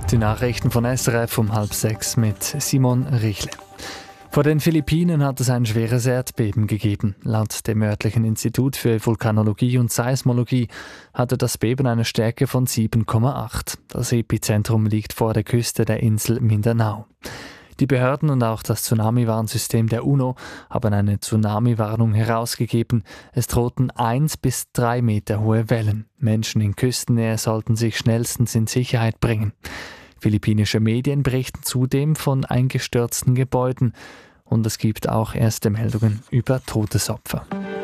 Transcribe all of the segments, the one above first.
Die Nachrichten von SRF um 5:30 mit Simon Richle. Vor den Philippinen hat es ein schweres Erdbeben gegeben. Laut dem örtlichen Institut für Vulkanologie und Seismologie hatte das Beben eine Stärke von 7,8. Das Epizentrum liegt vor der Küste der Insel Mindanao. Die Behörden und auch das Tsunami-Warnsystem der UNO haben eine Tsunami-Warnung herausgegeben. Es drohten 1 bis 3 Meter hohe Wellen. Menschen in Küstennähe sollten sich schnellstens in Sicherheit bringen. Philippinische Medien berichten zudem von eingestürzten Gebäuden und es gibt auch erste Meldungen über Todesopfer.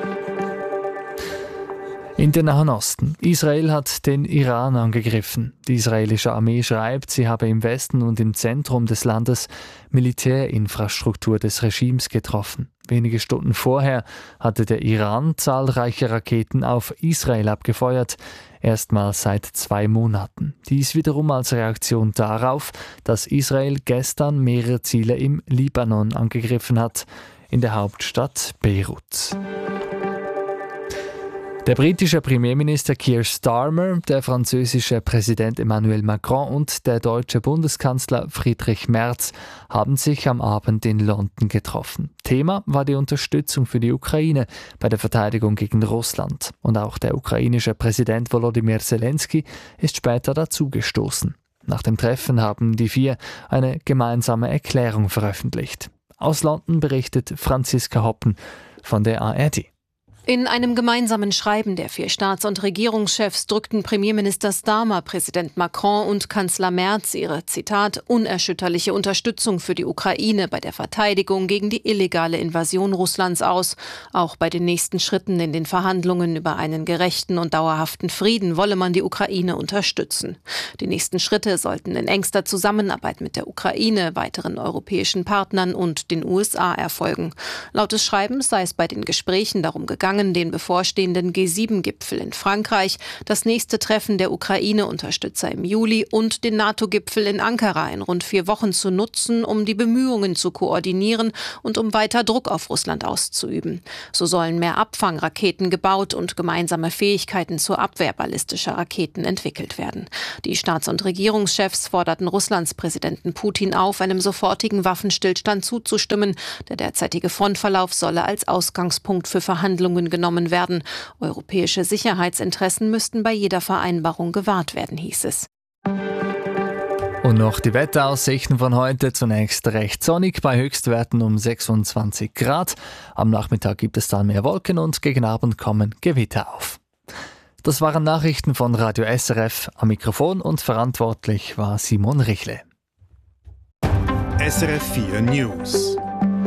In den Nahen Osten. Israel hat den Iran angegriffen. Die israelische Armee schreibt, sie habe im Westen und im Zentrum des Landes Militärinfrastruktur des Regimes getroffen. Wenige Stunden vorher hatte der Iran zahlreiche Raketen auf Israel abgefeuert, erstmals seit 2 Monaten. Dies wiederum als Reaktion darauf, dass Israel gestern mehrere Ziele im Libanon angegriffen hat, in der Hauptstadt Beirut. Der britische Premierminister Keir Starmer, der französische Präsident Emmanuel Macron und der deutsche Bundeskanzler Friedrich Merz haben sich am Abend in London getroffen. Thema war die Unterstützung für die Ukraine bei der Verteidigung gegen Russland. Und auch der ukrainische Präsident Volodymyr Zelensky ist später dazugestoßen. Nach dem Treffen haben die 4 eine gemeinsame Erklärung veröffentlicht. Aus London berichtet Franziska Hoppen von der ARD. In einem gemeinsamen Schreiben der 4 Staats- und Regierungschefs drückten Premierminister Starmer, Präsident Macron und Kanzler Merz ihre, Zitat, unerschütterliche Unterstützung für die Ukraine bei der Verteidigung gegen die illegale Invasion Russlands aus. Auch bei den nächsten Schritten in den Verhandlungen über einen gerechten und dauerhaften Frieden wolle man die Ukraine unterstützen. Die nächsten Schritte sollten in engster Zusammenarbeit mit der Ukraine, weiteren europäischen Partnern und den USA erfolgen. Laut des Schreibens sei es bei den Gesprächen darum gegangen, den bevorstehenden G7-Gipfel in Frankreich, das nächste Treffen der Ukraine-Unterstützer im Juli und den NATO-Gipfel in Ankara in rund 4 Wochen zu nutzen, um die Bemühungen zu koordinieren und um weiter Druck auf Russland auszuüben. So sollen mehr Abfangraketen gebaut und gemeinsame Fähigkeiten zur Abwehr ballistischer Raketen entwickelt werden. Die Staats- und Regierungschefs forderten Russlands Präsidenten Putin auf, einem sofortigen Waffenstillstand zuzustimmen. Der derzeitige Frontverlauf solle als Ausgangspunkt für Verhandlungen genommen werden. Europäische Sicherheitsinteressen müssten bei jeder Vereinbarung gewahrt werden, hieß es. Und noch die Wetteraussichten von heute. Zunächst recht sonnig bei Höchstwerten um 26 Grad. Am Nachmittag gibt es dann mehr Wolken und gegen Abend kommen Gewitter auf. Das waren Nachrichten von Radio SRF. Am Mikrofon und verantwortlich war Simon Richle. SRF 4 News.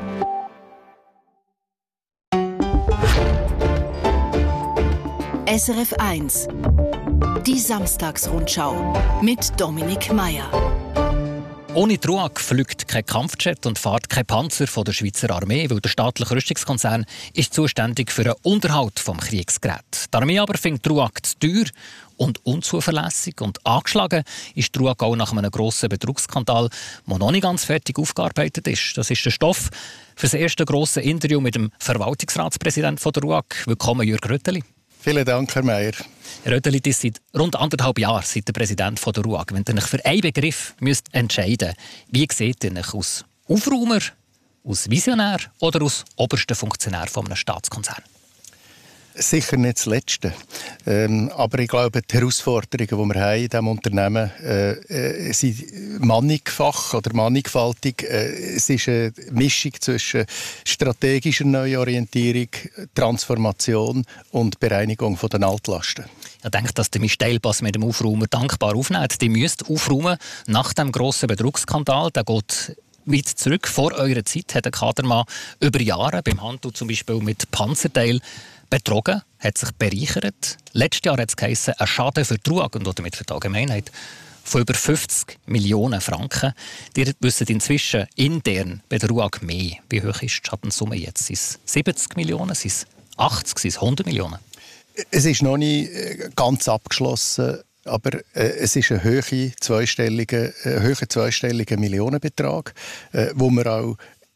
SRF 1. Die Samstagsrundschau mit Dominik Meier. Ohne die RUAG fliegt kein Kampfjet und fährt kein Panzer von der Schweizer Armee, weil der staatliche Rüstungskonzern ist zuständig für den Unterhalt des Kriegsgeräts. Die Armee aber findet die RUAG zu teuer und unzuverlässig. Und angeschlagen ist die RUAG auch nach einem grossen Betrugsskandal, der noch nicht ganz fertig aufgearbeitet ist. Das ist der Stoff für das erste grosse Interview mit dem Verwaltungsratspräsidenten der RUAG. Willkommen, Jürg Rötteli. Vielen Dank, Herr Meier. Herr Rötteli, das seit rund 1,5 Jahren seid der Präsident der RUAG. Wenn ihr euch für einen Begriff entscheiden müsst, wie seht ihr euch aus Aufräumer, aus Visionär oder aus oberster Funktionär eines Staatskonzerns? Sicher nicht das Letzte. Aber ich glaube, die Herausforderungen, die wir haben in diesem Unternehmen sind mannigfach oder mannigfaltig. Es ist eine Mischung zwischen strategischer Neuorientierung, Transformation und Bereinigung der Altlasten. Ich denke, dass der Steilpass mit dem Aufräumer dankbar aufnimmt. Die müsst aufräumen nach dem grossen Betrugsskandal. Der geht weit zurück. Vor eurer Zeit hat der Kadermann über Jahre beim Handel zum Beispiel mit Panzerteilen betrogen, hat sich bereichert. Letztes Jahr hat es geheißen, ein Schaden für die RUAG und damit für die Allgemeinheit von über 50 Millionen Franken. Ihr wisst inzwischen intern bei der RUAG mehr. Wie hoch ist die Schadenssumme jetzt? Sind es 70 Millionen? Sind es 80? Sind es 100 Millionen? Es ist noch nicht ganz abgeschlossen, aber es ist ein höherer zweistelliger Millionenbetrag, wo wir auch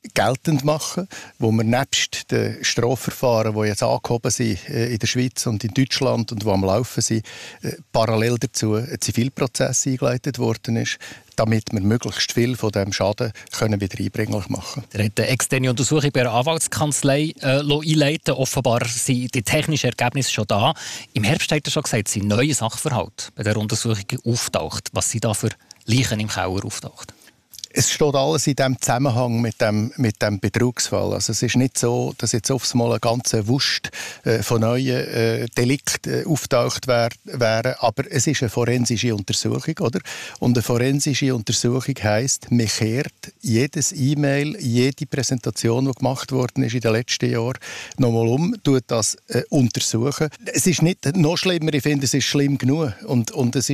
geltend machen, wo wir nebst den Strafverfahren, die jetzt angehoben sind in der Schweiz und in Deutschland und die am Laufen sind, parallel dazu ein Zivilprozess eingeleitet worden ist, damit wir möglichst viel von diesem Schaden wieder einbringlich machen können. Er hat eine externe Untersuchung bei einer Anwaltskanzlei einleiten. Offenbar sind die technischen Ergebnisse schon da. Im Herbst hat er schon gesagt, sind neue Sachverhalte bei der Untersuchung auftaucht. Was sind da für Leichen im Keller auftaucht? Es steht alles in dem Zusammenhang mit dem Betrugsfall. Also es ist nicht so, dass jetzt oft mal eine ganze Wust von neuen Delikten auftaucht wären, aber es ist eine forensische Untersuchung, oder? Und eine forensische Untersuchung heisst, man kehrt jedes E-Mail, jede Präsentation, die gemacht worden ist in den letzten Jahren, nochmal tut das untersuchen. Es ist nicht noch schlimmer, ich finde, es ist schlimm genug. Und es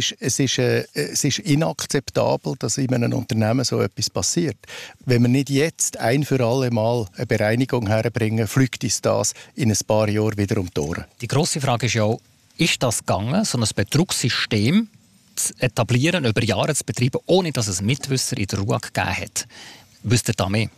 ist inakzeptabel, dass in einem Unternehmen so etwas passiert. Wenn wir nicht jetzt ein für alle Mal eine Bereinigung herbringen, fliegt uns das in ein paar Jahren wieder um die Ohren. Die grosse Frage ist ja, ist das gegangen, so ein Betrugssystem zu etablieren, über Jahre zu betreiben, ohne dass es Mitwisser in der Ruhe gegeben hat? Wisst ihr da mehr?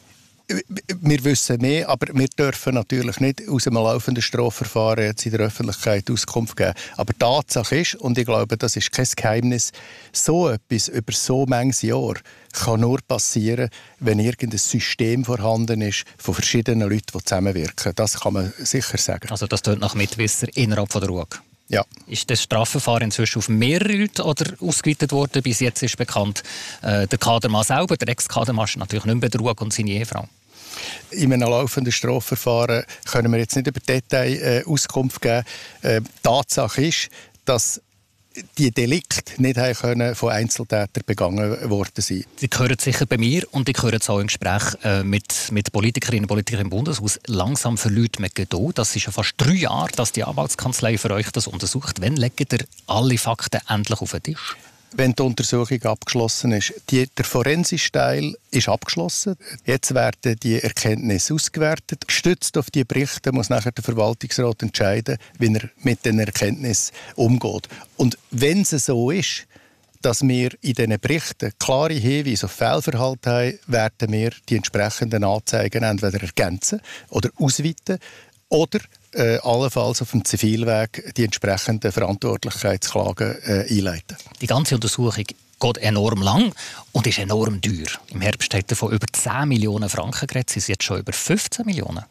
Wir wissen mehr, aber wir dürfen natürlich nicht aus einem laufenden Strafverfahren jetzt in der Öffentlichkeit Auskunft geben. Aber die Tatsache ist, und ich glaube, das ist kein Geheimnis, so etwas über so viele Jahre kann nur passieren, wenn irgendein System vorhanden ist von verschiedenen Leuten, die zusammenwirken. Das kann man sicher sagen. Also das tönt nach Mitwisser innerhalb von der RUAG? Ja. Ist das Strafverfahren inzwischen auf mehrere Leute oder ausgeweitet worden? Bis jetzt ist bekannt, der Kadermann selber, der Ex-Kadermann, ist natürlich nicht mehr bei der RUAG und seine Ehefrau. In einem laufenden Strafverfahren können wir jetzt nicht über Details Auskunft geben. Tatsache ist, dass die Delikte nicht von Einzeltätern begangen worden sind. Sie hören es sicher bei mir und ich höre es auch im Gespräch mit Politikerinnen und Politikern im Bundeshaus. Langsam verliert man Geduld. Das ist schon fast 3 Jahre, dass die Anwaltskanzlei für euch das untersucht. Wann legt ihr alle Fakten endlich auf den Tisch? Wenn die Untersuchung abgeschlossen ist. Der forensische Teil ist abgeschlossen. Jetzt werden die Erkenntnisse ausgewertet. Gestützt auf die Berichte muss nachher der Verwaltungsrat entscheiden, wie er mit den Erkenntnissen umgeht. Und wenn es so ist, dass wir in diesen Berichten klare Hinweise auf Fehlverhalten haben, werden wir die entsprechenden Anzeigen entweder ergänzen oder ausweiten oder allenfalls auf dem Zivilweg die entsprechenden Verantwortlichkeitsklagen einleiten. Die ganze Untersuchung geht enorm lang und ist enorm teuer. Im Herbst hat er von über 10 Millionen Franken geredet. Sie sind jetzt schon über 15 Millionen.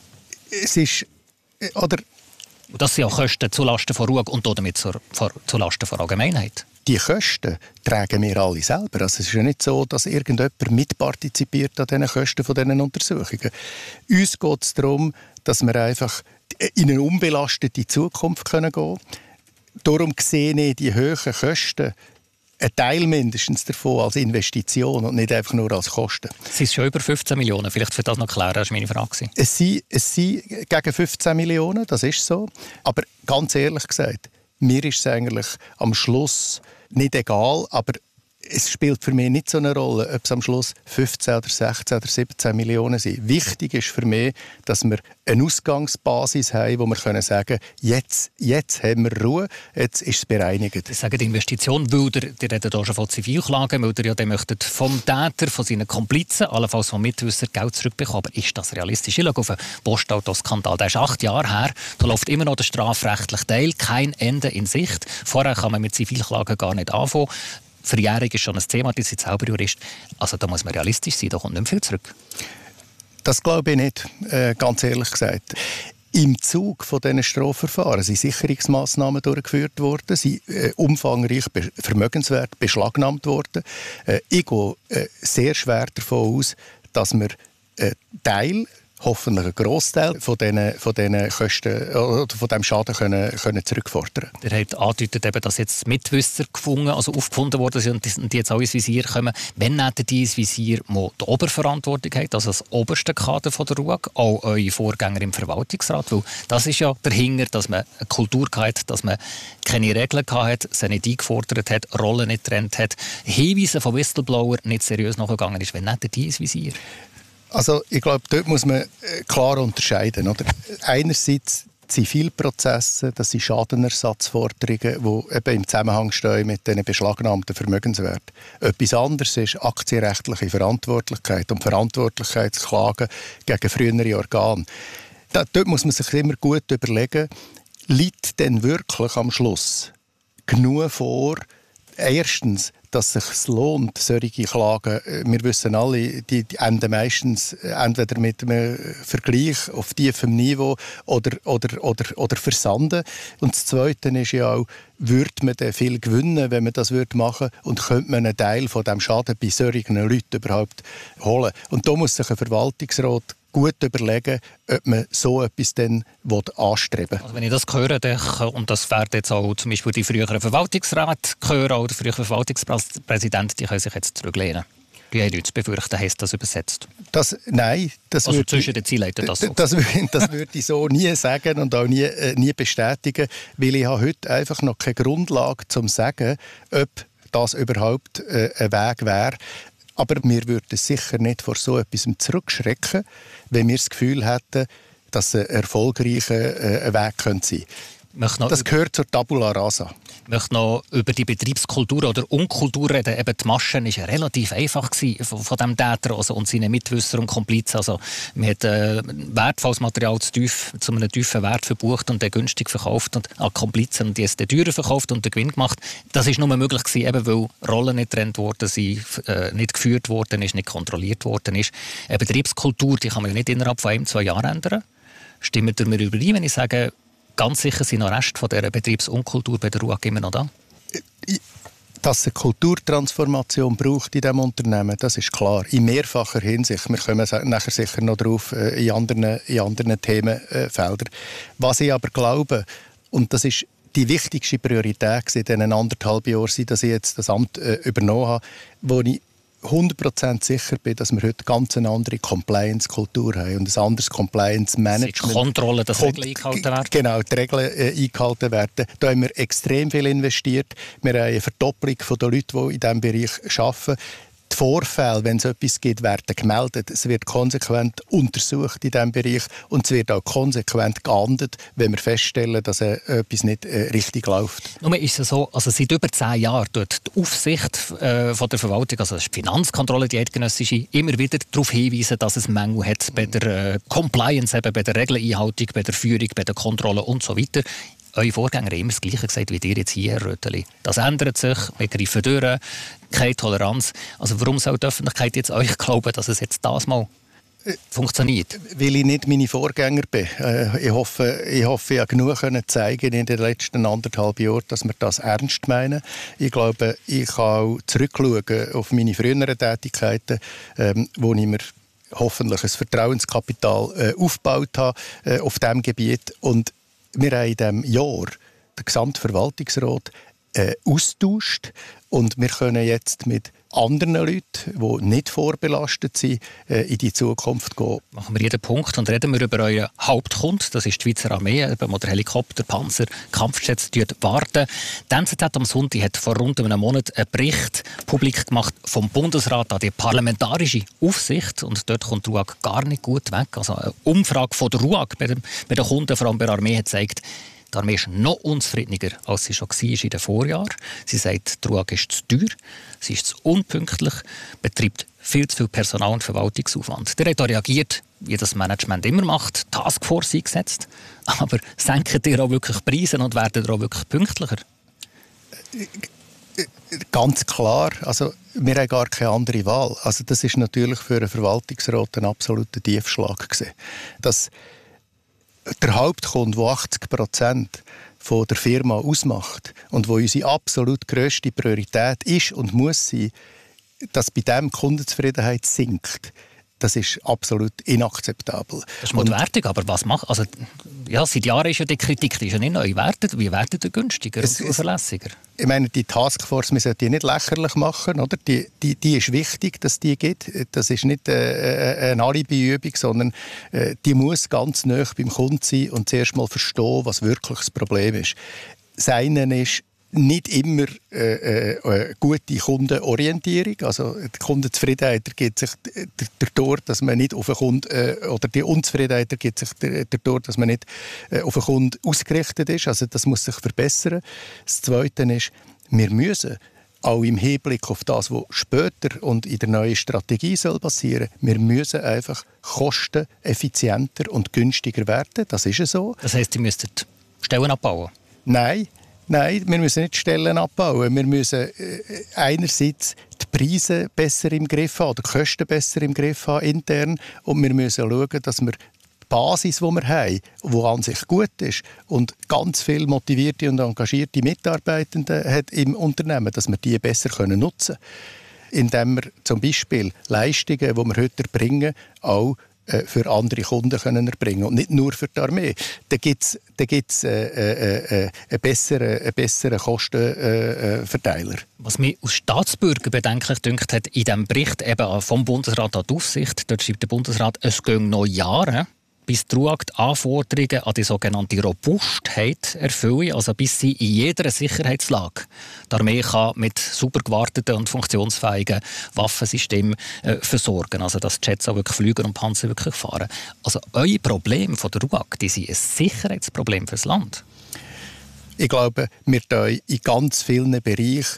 Es ist, oder? Und das sind auch Kosten zulasten von RUAG und damit zulasten von Allgemeinheit. Die Kosten tragen wir alle selber. Also es ist ja nicht so, dass irgendjemand mitpartizipiert an diesen Kosten von diesen Untersuchungen. Uns geht es darum, dass wir einfach in eine unbelastete Zukunft gehen können. Darum sehe ich die hohen Kosten, ein Teil mindestens davon, als Investition und nicht einfach nur als Kosten. Es sind schon über 15 Millionen. Vielleicht für das noch klären, das war meine Frage. Es sind gegen 15 Millionen, das ist so. Aber ganz ehrlich gesagt, mir ist es eigentlich am Schluss nicht egal, aber es spielt für mich nicht so eine Rolle, ob es am Schluss 15 oder 16 oder 17 Millionen sind. Wichtig ist für mich, dass wir eine Ausgangsbasis haben, wo wir können sagen, jetzt haben wir Ruhe, jetzt ist es bereinigt. Sie sagen die Investition, weil ihr redet hier schon von Zivilklagen, weil ihr ja möchtet vom Täter, von seinen Komplizen, allenfalls vom Mitwisser Geld zurückbekommen. Aber ist das realistisch? Ich schaue auf den Postautoskandal. Der ist 8 Jahre her. Da läuft immer noch der strafrechtliche Teil. Kein Ende in Sicht. Vorher kann man mit Zivilklagen gar nicht anfangen. Verjährung ist schon ein Thema, die sind selber Jurist. Also da muss man realistisch sein, da kommt nicht mehr viel zurück. Das glaube ich nicht, ganz ehrlich gesagt. Im Zug von diesen Strafverfahren sind Sicherungsmaßnahmen durchgeführt worden, sind umfangreich Vermögenswerte beschlagnahmt worden. Ich gehe sehr schwer davon aus, dass wir Teil, hoffentlich einen Grossteil von diesen Kosten oder von diesem Schaden können zurückfordern. Der hat angedeutet, dass jetzt Mitwisser aufgefunden worden sind und die jetzt auch ins Visier kommen. Wenn nicht die ins Visier, die die Oberverantwortung haben, also das oberste Kader von der RUAG, auch eure Vorgänger im Verwaltungsrat? Weil das ist ja dahinter, dass man eine Kultur hatte, dass man keine Regeln hatte, sie nicht eingefordert hat, Rollen nicht getrennt hat, Hinweise von Whistleblower nicht seriös nachgegangen ist. Wenn nicht die ins Visier? Also ich glaube, dort muss man klar unterscheiden. Oder? Einerseits Zivilprozesse, das sind Schadenersatzforderungen, die eben im Zusammenhang stehen mit den beschlagnahmten Vermögenswerten. Etwas anderes ist aktienrechtliche Verantwortlichkeit und Verantwortlichkeitsklagen gegen frühere Organe. Dort muss man sich immer gut überlegen, liegt denn wirklich am Schluss genug vor, erstens, dass es sich lohnt, solche Klagen, wir wissen alle, die enden meistens entweder mit einem Vergleich auf tiefem Niveau oder versanden. Und das Zweite ist ja auch, würde man dann viel gewinnen, wenn man das machen würde, und könnte man einen Teil von dem Schaden bei solchen Leuten überhaupt holen. Und da muss sich ein Verwaltungsrat gut überlegen, ob man so etwas dann anstreben will. Also wenn ich das höre, und das werden jetzt auch zum Beispiel die früheren Verwaltungsräte hören, oder die früheren Verwaltungspräsidenten, die können sich jetzt zurücklehnen. Die haben nichts zu befürchten, heisst das übersetzt? Nein. Also zwischen den Zielen das so. Das würde ich so nie sagen und auch nie bestätigen, weil ich habe heute einfach noch keine Grundlage, um zu sagen, ob das überhaupt ein Weg wäre. Aber wir würden sicher nicht vor so etwas zurückschrecken, wenn wir das Gefühl hätten, dass es ein erfolgreicher Weg sein könnte. Das gehört zur Tabula Rasa. Ich möchte noch über die Betriebskultur oder Unkultur reden. Eben die Maschen war relativ einfach von dem Täter und seinen Mitwissern und Komplizen. Also, man hat wertvolles Material zu einem tiefen Wert verbucht und dann günstig verkauft und an Komplizen und die es dann teurer verkauft und den Gewinn gemacht. Das war nur möglich, eben weil Rollen nicht getrennt worden sind, nicht geführt worden ist, nicht kontrolliert worden ist. Eine Betriebskultur, die kann man ja nicht innerhalb von 1-2 Jahren ändern. Stimmt ihr mir überein, wenn ich sage, ganz sicher sind noch Reste von dieser Betriebsunkultur bei der RUAG immer noch da? Dass es eine Kulturtransformation braucht in diesem Unternehmen, das ist klar. In mehrfacher Hinsicht. Wir kommen nachher sicher noch drauf in anderen Themenfeldern. Was ich aber glaube, und das ist die wichtigste Priorität in diesen 1,5 Jahren, seit ich jetzt das Amt übernommen habe, wo ich 100% sicher bin, dass wir heute ganz eine andere Compliance-Kultur haben und ein anderes Compliance-Management. Die Kontrolle, dass Regeln eingehalten werden. Genau, die Regeln eingehalten werden. Da haben wir extrem viel investiert. Wir haben eine Verdopplung der Leute, die in diesem Bereich arbeiten. Die Vorfälle, wenn es etwas gibt, werden gemeldet. Es wird konsequent untersucht in diesem Bereich und es wird auch konsequent geahndet, wenn wir feststellen, dass etwas nicht richtig läuft. Nun ist es so, also seit über 10 Jahren tut die Aufsicht von der Verwaltung, also die Finanzkontrolle, die eidgenössische, immer wieder darauf hinweisen, dass es Mängel hat bei der Compliance, eben bei der Regeleinhaltung, bei der Führung, bei der Kontrolle und so weiter. Eure Vorgänger haben immer das Gleiche gesagt wie ihr jetzt hier, Herr Rötteli. Das ändert sich, wir greifen durch, keine Toleranz. Also warum soll die Öffentlichkeit jetzt euch glauben, dass es jetzt das mal funktioniert? Weil ich nicht meine Vorgänger bin. Ich hoffe, ich habe genug zeigen in den letzten 1,5 Jahren, dass wir das ernst meinen. Ich glaube, ich kann auch zurückschauen auf meine früheren Tätigkeiten, wo ich mir hoffentlich ein Vertrauenskapital aufgebaut habe auf diesem Gebiet. Und wir haben in diesem Jahr den gesamten Verwaltungsrat austauscht und wir können jetzt mit anderen Leuten, die nicht vorbelastet sind, in die Zukunft gehen. Machen wir jeden Punkt und reden wir über euren Hauptkunden. Das ist die Schweizer Armee, wo der Helikopter, Panzer, Kampfjets warten. Die NZZ am Sonntag hat vor rund einem Monat einen Bericht publik gemacht vom Bundesrat an die parlamentarische Aufsicht. Und dort kommt die RUAG gar nicht gut weg. Also eine Umfrage von der RUAG bei den Kunden, vor allem bei der Armee, hat gezeigt, die Armee ist noch unzufriedener, als sie schon war in den Vorjahren. Sie sagt, die RUAG ist zu teuer, sie ist zu unpünktlich, betreibt viel zu viel Personal- und Verwaltungsaufwand. Der hat auch reagiert, wie das Management immer macht, Taskforce eingesetzt. Aber senken ihr auch wirklich Preise und werden ihr auch wirklich pünktlicher? Ganz klar. Also, wir haben gar keine andere Wahl. Also, das ist natürlich für einen Verwaltungsrat ein absoluter Tiefschlag gewesen. Der Hauptkunde, der 80% von der Firma ausmacht und wo unsere absolut grösste Priorität ist und muss sein, dass bei dem Kundenzufriedenheit sinkt, das ist absolut inakzeptabel. Das ist mal die Wertung, aber was macht? Also, ja, seit Jahren ist ja die Kritik, die ist ja nicht neu. Wie wertet ihr günstiger und zuverlässiger? Ich meine, die Taskforce, wir sollten die nicht lächerlich machen, oder? Die ist wichtig, dass die gibt. Das ist nicht eine Alibi-Übung, sondern die muss ganz nah beim Kunden sein und zuerst mal verstehen, was wirklich das Problem ist. Das eine ist, nicht immer gute Kundenorientierung. Also die Kundenzufriedenheit ergibt sich dadurch, dass man nicht auf den Kunden, oder die Unzufriedenheit ergibt sich dadurch, dass man nicht auf den Kunden ausgerichtet ist. Also das muss sich verbessern. Das Zweite ist, wir müssen auch im Hinblick auf das, was später und in der neuen Strategie soll passieren, wir müssen einfach kosteneffizienter und günstiger werden. Das ist so. Das heisst, Sie müssten Stellen abbauen? Nein, wir müssen nicht Stellen abbauen. Wir müssen einerseits die Preise besser im Griff haben, oder die Kosten besser im Griff haben intern. Und wir müssen schauen, dass wir die Basis, die wir haben, die an sich gut ist und ganz viele motivierte und engagierte Mitarbeitende hat im Unternehmen, dass wir die besser nutzen können. Indem wir zum Beispiel Leistungen, die wir heute erbringen, auch für andere Kunden können erbringen und nicht nur für die Armee. Da gibt's einen besseren Kostenverteiler. Was mich als Staatsbürger bedenklich dünkt hat, in diesem Bericht eben vom Bundesrat an die Aufsicht, dort schreibt der Bundesrat, es gehen noch Jahre, bis die RUAG die Anforderungen an die sogenannte Robustheit erfüllen, also bis sie in jeder Sicherheitslage die Armee kann mit super gewarteten und funktionsfähigen Waffensystemen versorgen. Also dass die Jets auch wirklich fliegen und Panzer wirklich fahren. Also eure Probleme von der RUAG, die sind ein Sicherheitsproblem für das Land. Ich glaube, wir tun in ganz vielen Bereichen,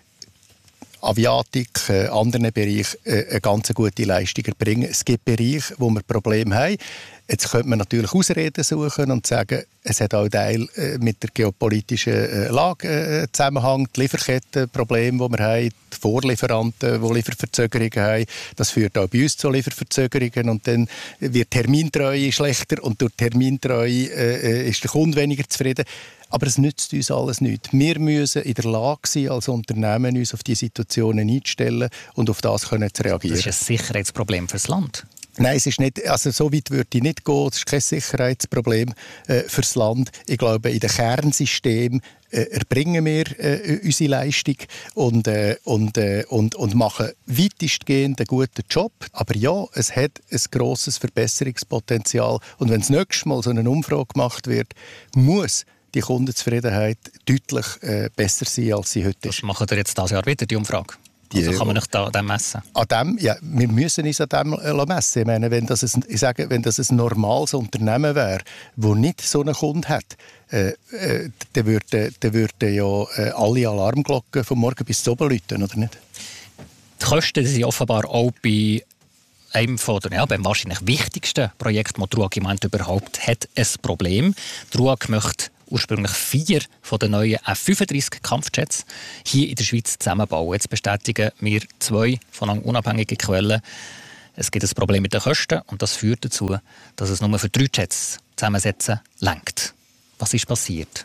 Aviatik, anderen Bereichen, eine ganz gute Leistung erbringen. Es gibt Bereiche, wo wir Probleme haben. Jetzt könnte man natürlich Ausreden suchen und sagen, es hat auch Teil mit der geopolitischen Lage Zusammenhang, die Lieferkettenprobleme, die wir haben, die Vorlieferanten, die Lieferverzögerungen haben. Das führt auch bei uns zu Lieferverzögerungen und dann wird Termintreue schlechter und durch Termintreue ist der Kunde weniger zufrieden. Aber es nützt uns alles nichts. Wir müssen in der Lage sein, als Unternehmen uns auf diese Situationen einzustellen und auf das können zu reagieren. Das ist ein Sicherheitsproblem für das Land. Nein, es ist nicht, also so weit würde ich nicht gehen. Es ist kein Sicherheitsproblem für das Land. Ich glaube, in den Kernsystemen erbringen wir unsere Leistung und machen weitestgehend einen guten Job. Aber ja, es hat ein grosses Verbesserungspotenzial. Und wenn das nächste Mal so eine Umfrage gemacht wird, muss die Kundenzufriedenheit deutlich besser sein, als sie heute ist. Das machen wir jetzt dieses Jahr wieder, die Umfrage. Also kann man nicht an dem messen? An dem, ja, wir müssen uns an dem messen. Ich meine, wenn das ein normales Unternehmen wäre, das nicht so einen Kunden hat, dann würden ja alle Alarmglocken von morgen bis zum Abend läuten, oder nicht? Die Kosten sind offenbar auch bei einem beim wahrscheinlich wichtigsten Projekt, das die RUAG im Moment überhaupt hat, ein Problem. Die RUAG möchte ursprünglich 4 von den neuen F-35 Kampfjets hier in der Schweiz zusammenbauen. Jetzt bestätigen wir 2 von unabhängigen Quellen. Es gibt ein Problem mit den Kosten und das führt dazu, dass es nur für 3 Jets zusammensetzen reicht. Was ist passiert?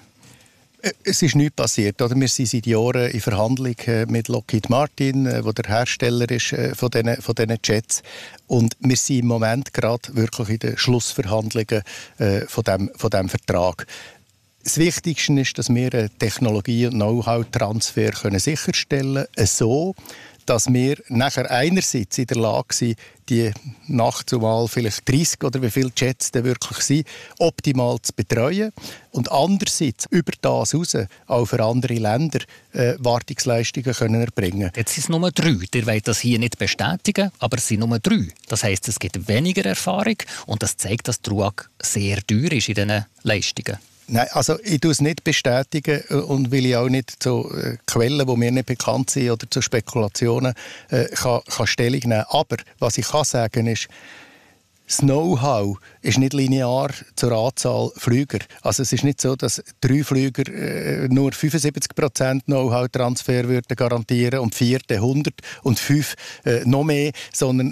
Es ist nichts passiert. Oder? Wir sind seit Jahren in Verhandlung mit Lockheed Martin, wo der Hersteller ist von diesen Jets. Und wir sind im Moment gerade wirklich in den Schlussverhandlungen von dem Vertrag. Das Wichtigste ist, dass wir einen Technologie- und Know-how-Transfer sicherstellen können, so dass wir nachher einerseits in der Lage sind, die nachzumal vielleicht 30 oder wie viele Jets da wirklich sind, optimal zu betreuen und andererseits über das hinaus auch für andere Länder Wartungsleistungen können erbringen. Jetzt sind es nur 3. Ihr wollt das hier nicht bestätigen, aber es sind nur 3. Das heisst, es gibt weniger Erfahrung und das zeigt, dass die RUAG sehr teuer ist in diesen Leistungen. Nein, also ich tue es nicht bestätigen und will ich auch nicht zu Quellen, die mir nicht bekannt sind oder zu Spekulationen kann Stellung nehmen. Aber was ich kann sagen ist, das Know-how ist nicht linear zur Anzahl Flüger. Also es ist nicht so, dass 3 Flüger nur 75% Know-how-Transfer würden garantieren und 4 100 und 5 noch mehr, sondern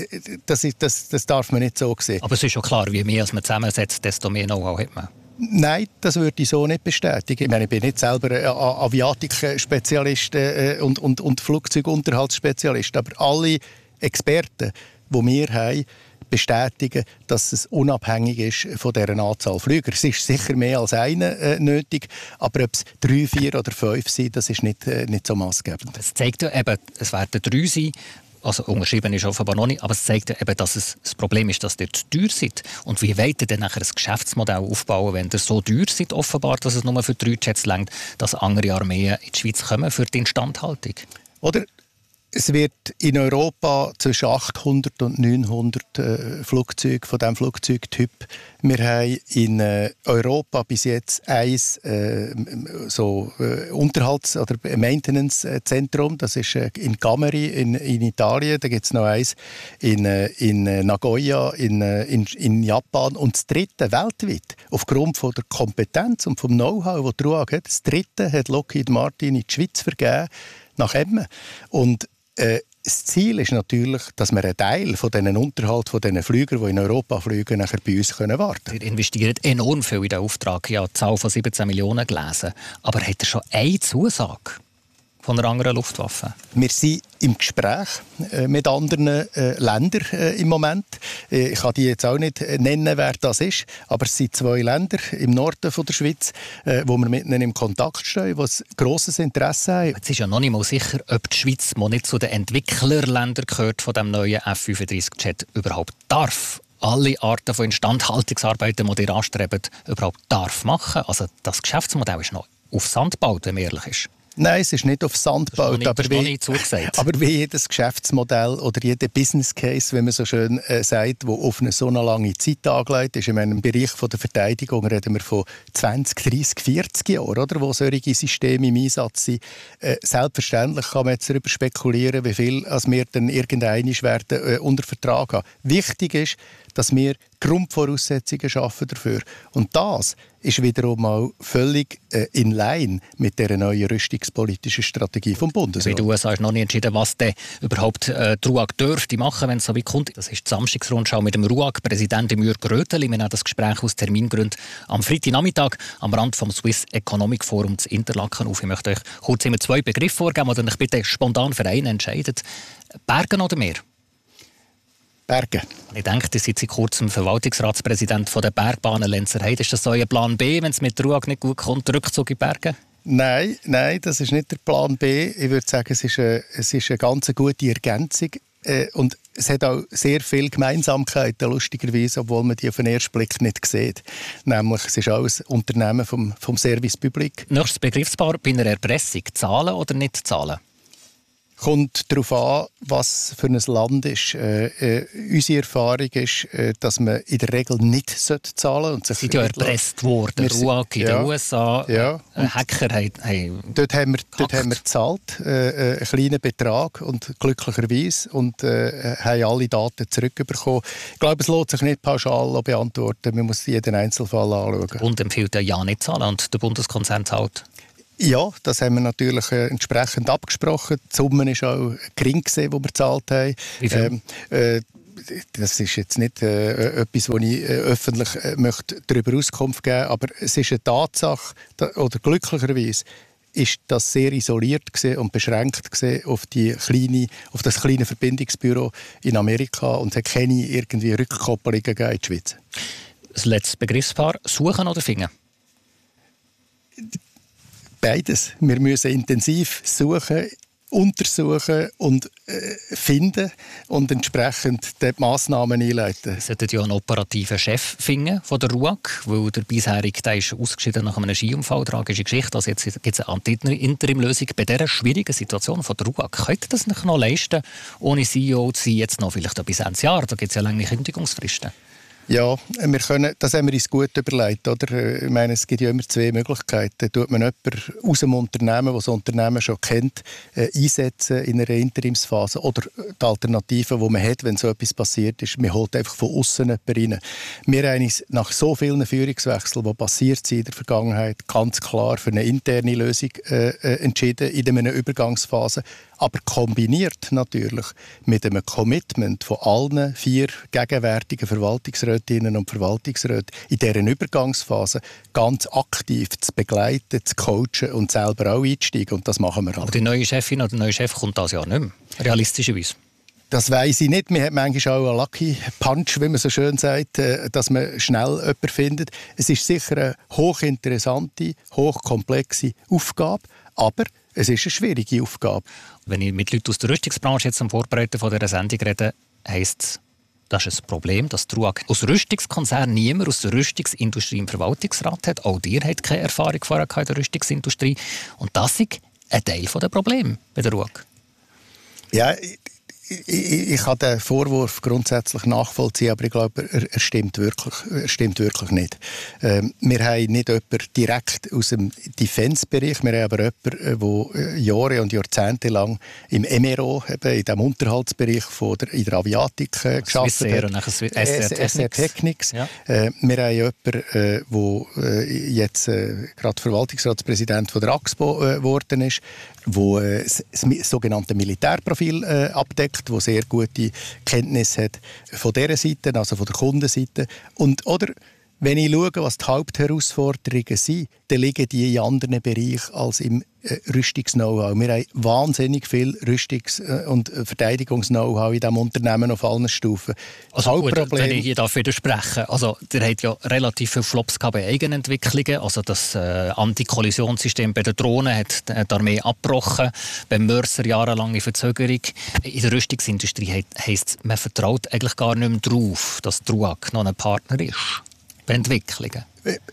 das darf man nicht so sehen. Aber es ist schon klar, je mehr man zusammensetzt, desto mehr Know-how hat man. Nein, das würde ich so nicht bestätigen. Ich meine, ich bin nicht selber Aviatik-Spezialist und Flugzeugunterhaltsspezialist, aber alle Experten, die wir haben, bestätigen, dass es unabhängig ist von dieser Anzahl Flüger. Es ist sicher mehr als eine nötig, aber ob es 3, 4 oder 5 sind, das ist nicht so maßgebend. Das zeigt ja eben, es werden 3 sein. Also unterschrieben ist offenbar noch nicht, aber es zeigt ja eben, dass es das Problem ist, dass ihr zu teuer seid. Und wie wollt ihr denn nachher ein Geschäftsmodell aufbauen, wenn ihr so teuer seid, offenbar, dass es nur für 3 Jets reicht, dass andere Armeen in die Schweiz kommen für die Instandhaltung? Oder es wird in Europa zwischen 800 und 900 Flugzeuge von diesem Flugzeugtyp. Wir haben in Europa bis jetzt ein Unterhalts- oder Maintenance-Zentrum. Das ist in Cameri in Italien. Da gibt es noch eins in Nagoya in Japan. Und das dritte weltweit, aufgrund von der Kompetenz und vom Know-how, das die RUAG hat, das dritte hat Lockheed Martin in die Schweiz vergeben, nach Emmen. Und das Ziel ist natürlich, dass wir einen Teil von diesen Unterhalt von diesen Flügern, die in Europa fliegen, nachher bei uns warten können. Ihr investiert enorm viel in den Auftrag. Ich habe die Zahl von 17 Millionen gelesen. Aber hat er schon eine Zusage von einer anderen Luftwaffe? Wir sind im Gespräch mit anderen Ländern im Moment. Ich kann die jetzt auch nicht nennen, wer das ist, aber es sind 2 Länder im Norden von der Schweiz, wo wir mit ihnen im Kontakt stehen, die ein grosses Interesse haben. Jetzt ist ja noch nicht mal sicher, ob die Schweiz, die nicht zu den Entwicklerländern gehört von dem neuen F-35-Jet, überhaupt darf. Alle Arten von Instandhaltungsarbeiten, die ihr anstrebt, überhaupt darf machen. Also das Geschäftsmodell ist noch auf Sand gebaut, wenn man ehrlich ist. Nein, es ist nicht auf Sand gebaut, aber wie jedes Geschäftsmodell oder jeder Business Case, wie man so schön sagt, der auf eine so lange Zeit angelegt ist. In einem Bereich von der Verteidigung reden wir von 20, 30, 40 Jahren, oder, wo solche Systeme im Einsatz sind. Selbstverständlich kann man jetzt darüber spekulieren, wie viel wir dann irgendeinmal werden unter Vertrag haben. Wichtig ist, dass wir Grundvoraussetzungen schaffen dafür. Und das ist wiederum mal völlig in line mit der neuen rüstungspolitischen Strategie vom Bundesrat. Wie die USA ist noch nicht entschieden, was denn überhaupt die RUAG dürfte machen, wenn es so weit kommt. Das ist die Samstagsrundschau mit dem RUAG-Präsidenten Jürg Röteli. Wir nehmen das Gespräch aus Termingründen am Freitagnachmittag am Rand vom Swiss Economic Forum zu Interlaken auf. Ich möchte euch kurz immer 2 Begriffe vorgeben, oder euch bitte spontan für einen entscheidet. Bergen oder Meer? Bergen. Ich denke, ihr seid seit kurzem Verwaltungsratspräsident der Bergbahnen Lenzerheide. Ist das so ein Plan B, wenn es mit der RUAG nicht gut kommt, Rückzug in die Berge? Nein, das ist nicht der Plan B. Ich würde sagen, es ist eine ganz gute Ergänzung. Und es hat auch sehr viele Gemeinsamkeiten, lustigerweise, obwohl man die auf den ersten Blick nicht sieht. Nämlich, es ist auch ein Unternehmen vom Service Public. Nächstes Begriffspaar bei einer Erpressung. Zahlen oder nicht zahlen? Kommt darauf an, was für ein Land ist. Unsere Erfahrung ist, dass man in der Regel nicht zahlen sollte. Sie sind ja erpresst worden. RUAG in den USA. Ja. Hacker haben dort haben wir gezahlt, einen kleinen Betrag, und glücklicherweise, und haben alle Daten zurückbekommen. Ich glaube, es lohnt sich nicht pauschal beantworten. Man muss jeden Einzelfall anschauen. Der Bund empfiehlt ja nicht zahlen und der Bundeskonzern zahlt. Ja, das haben wir natürlich entsprechend abgesprochen. Die Summe war auch gering, die wir gezahlt haben. Wie viel? Das ist jetzt nicht etwas, wo ich öffentlich möchte darüber Auskunft geben möchte, aber es ist eine Tatsache, oder glücklicherweise ist das sehr isoliert und beschränkt auf das kleine Verbindungsbüro in Amerika und hat keine irgendwie Rückkoppelungen gegeben in die Schweiz. Das letzte Begriffspaar: Suchen oder finden? Beides. Wir müssen intensiv suchen, untersuchen und finden und entsprechend die Massnahmen einleiten. Sie sollten ja einen operativen Chef finden von der RUAG, weil der bisherige, der ist ausgeschieden nach einem Skiunfall. Tragische Geschichte. Also jetzt gibt es eine Interimlösung. Bei dieser schwierigen Situation von der RUAG, könnt ihr das nicht noch leisten, ohne CEO zu sein, jetzt noch vielleicht bis Ende Jahr? Da gibt es ja lange Kündigungsfristen. Ja, das haben wir uns gut überlegt. Oder? Ich meine, es gibt ja immer 2 Möglichkeiten. Tut man jemanden aus dem Unternehmen, das das Unternehmen schon kennt, einsetzen in einer Interimsphase? Oder die Alternative, die man hat, wenn so etwas passiert ist, man holt einfach von außen jemanden rein. Wir haben uns nach so vielen Führungswechseln, die passiert sind in der Vergangenheit, ganz klar für eine interne Lösung entschieden in einer Übergangsphase. Aber kombiniert natürlich mit einem Commitment von allen 4 gegenwärtigen Verwaltungsrätinnen und Verwaltungsräten in dieser Übergangsphase ganz aktiv zu begleiten, zu coachen und selber auch einzusteigen. Und das machen wir. Aber die neue Chefin oder der neue Chef kommt das Jahr nicht mehr, realistischerweise. Das weiss ich nicht. Man hat manchmal auch einen Lucky Punch, wie man so schön sagt, dass man schnell jemanden findet. Es ist sicher eine hochinteressante, hochkomplexe Aufgabe, aber es ist eine schwierige Aufgabe. Wenn ich mit Leuten aus der Rüstungsbranche jetzt am Vorbereiten von dieser Sendung rede, heisst es, das ist ein Problem, dass die RUAG aus Rüstungskonzern niemand aus der Rüstungsindustrie im Verwaltungsrat hat. Auch ihr habt keine Erfahrung vorher in der Rüstungsindustrie. Und das ist ein Teil der Probleme bei der RUAG. Ja, ich kann den Vorwurf grundsätzlich nachvollziehen, aber ich glaube, er stimmt wirklich nicht. Wir haben nicht jemanden direkt aus dem Defense-Bereich, wir haben aber jemanden, der Jahre und Jahrzehnte lang im MRO, in dem Unterhaltsbereich in der Aviatik gearbeitet hat. Und nachher SR Technics. Ja. Wir haben jemanden, der jetzt gerade Verwaltungsratspräsident von der AXPO geworden ist, der das sogenannte Militärprofil abdeckt, der sehr gute Kenntnisse hat von dieser Seite, also von der Kundenseite. Oder wenn ich schaue, was die Hauptherausforderungen sind, dann liegen die in anderen Bereichen als im Rüstungs-Know-how. Wir haben wahnsinnig viel Rüstungs- und Verteidigungs-Know-how in diesem Unternehmen auf allen Stufen. Also gut, wenn ich hier widersprechen darf. Also, ihr habt ja relativ viele Flops bei Eigenentwicklungen. Also das Antikollisionssystem bei den Drohnen hat die Armee abgebrochen. Beim Mörser jahrelange Verzögerung. In der Rüstungsindustrie heisst es, man vertraut eigentlich gar nicht mehr darauf, dass die RUAG noch ein Partner ist bei Entwicklungen.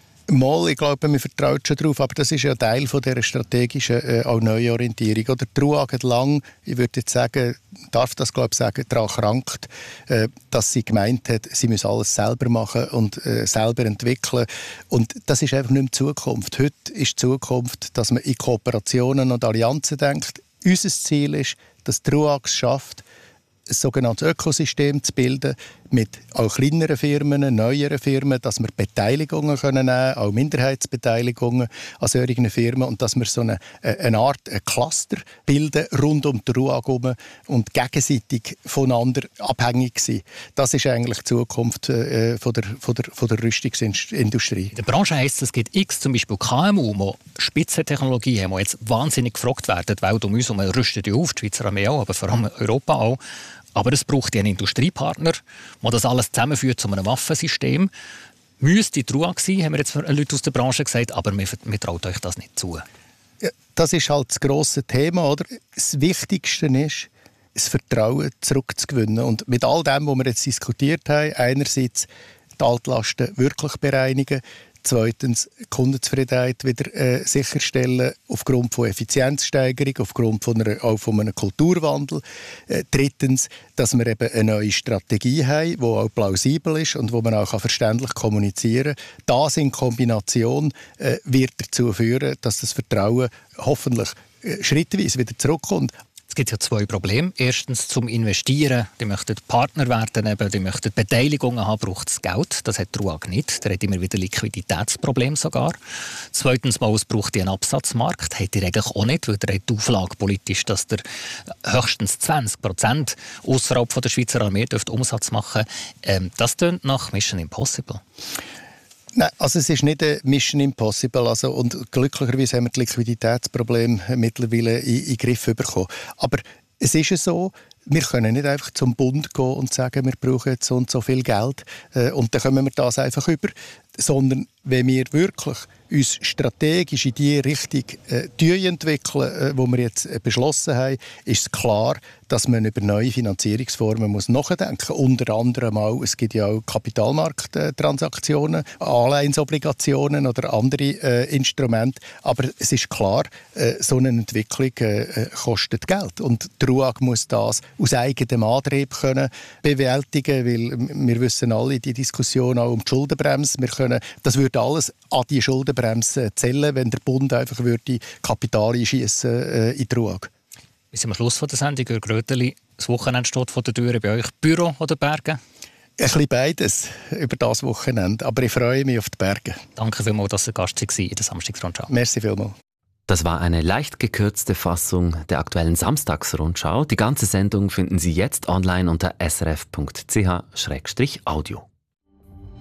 Ich glaube, man vertraut schon darauf, aber das ist ja Teil von dieser strategischen Neuorientierung. Oder die RUAG hat lang, ich würde jetzt sagen, darf das glaube ich sagen, daran krankt, dass sie gemeint hat, sie müsse alles selber machen und selber entwickeln. Und das ist einfach nicht mehr Zukunft. Heute ist die Zukunft, dass man in Kooperationen und Allianzen denkt. Unser Ziel ist, dass die RUAG es schafft, ein sogenanntes Ökosystem zu bilden, mit auch kleineren Firmen, neueren Firmen, dass wir Beteiligungen nehmen können, auch Minderheitsbeteiligungen an solchen Firmen und dass wir so eine Art Cluster bilden rund um die RUAG herum und gegenseitig voneinander abhängig sind. Das ist eigentlich die Zukunft von der Rüstungsindustrie. In der Branche heisst es, es gibt x zum Beispiel KMU, die Spitzentechnologie haben, die jetzt wahnsinnig gefragt werden. Die Welt um uns herum rüstet ja auf, die Schweizer Armee auch, aber vor allem Europa auch. Aber es braucht einen Industriepartner, der das alles zusammenführt zu einem Waffensystem. Müsste die RUAG sein, haben wir jetzt Leute aus der Branche gesagt, aber wir trauen euch das nicht zu. Ja, das ist halt das grosse Thema, oder? Das Wichtigste ist, das Vertrauen zurückzugewinnen. Und mit all dem, was wir jetzt diskutiert haben, einerseits die Altlasten wirklich bereinigen, zweitens Kundenzufriedenheit wieder sicherstellen aufgrund von Effizienzsteigerung, aufgrund von einem Kulturwandel. Drittens, dass wir eben eine neue Strategie haben, die auch plausibel ist und wo man auch verständlich kommunizieren kann. Das in Kombination wird dazu führen, dass das Vertrauen hoffentlich schrittweise wieder zurückkommt. Es gibt ja zwei Probleme. Erstens zum Investieren. Die möchten Partner werden, die möchten Beteiligungen haben, braucht es Geld. Das hat die RUAG nicht. Da hat immer wieder Liquiditätsprobleme sogar. Zweitens mal, es braucht einen Absatzmarkt. Hat ihr eigentlich auch nicht, weil ihr habt die Auflage politisch, dass ihr höchstens 20% außerhalb der Schweizer Armee Umsatz machen dürft. Das klingt nach Mission Impossible. Nein, also es ist nicht eine Mission Impossible. Und glücklicherweise haben wir die Liquiditätsprobleme mittlerweile in den Griff bekommen. Aber es ist ja so, wir können nicht einfach zum Bund gehen und sagen, wir brauchen jetzt so und so viel Geld und dann kommen wir das einfach über. Sondern wenn wir wirklich uns strategisch in die Richtung entwickeln, wo wir jetzt beschlossen haben, ist es klar, dass man über neue Finanzierungsformen nachdenken muss. Unter anderem auch, es gibt ja auch Kapitalmarkttransaktionen, Anleihensobligationen oder andere Instrumente. Aber es ist klar, so eine Entwicklung kostet Geld. Und die RUAG muss das aus eigenem Antrieb können bewältigen, weil wir wissen alle, die Diskussion auch um die Schuldenbremse, das würde alles an die Schuldenbremse zählen, wenn der Bund einfach Kapital einschiessen in die RUAG. Wir sind am Schluss der Sendung, Jörg Röteli. Das Wochenende steht vor der Tür. Bei euch Büro oder Berge? Ein bisschen beides über das Wochenende, aber ich freue mich auf die Berge. Danke vielmals, dass ihr Gast war in der Samstagsrundschau. Merci vielmals. Das war eine leicht gekürzte Fassung der aktuellen Samstagsrundschau. Die ganze Sendung finden Sie jetzt online unter srf.ch/audio.